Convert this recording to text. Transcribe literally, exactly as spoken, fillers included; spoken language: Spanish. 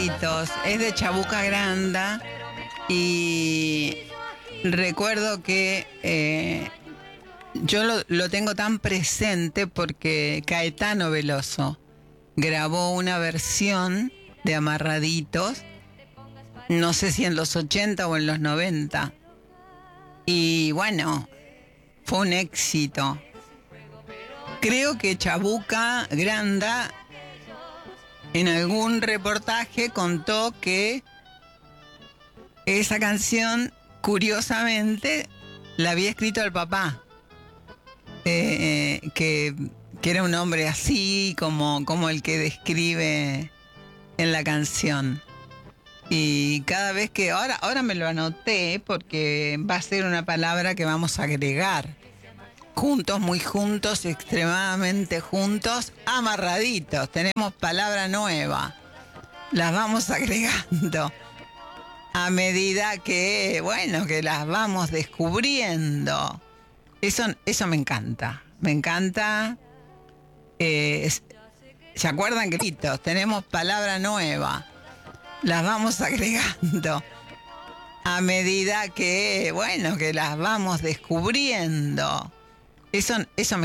Amarraditos, es de Chabuca Granda y recuerdo que eh, yo lo, lo tengo tan presente porque Caetano Veloso grabó una versión de Amarraditos, no sé si en los ochenta o en los noventa, y bueno, fue un éxito. Creo que Chabuca Granda en algún reportaje contó que esa canción, curiosamente, la había escrito el papá, eh, que, que era un hombre así como, como el que describe en la canción. Y cada vez que, ahora, ahora me lo anoté porque va a ser una palabra que vamos a agregar. Juntos, muy juntos, extremadamente juntos, amarraditos. Tenemos palabra nueva. Las vamos agregando a medida que, bueno, que las vamos descubriendo. Eso, eso me encanta. Me encanta. Eh, ¿Se acuerdan que tenemos palabra nueva? Las vamos agregando a medida que, bueno, que las vamos descubriendo. Eso, eso me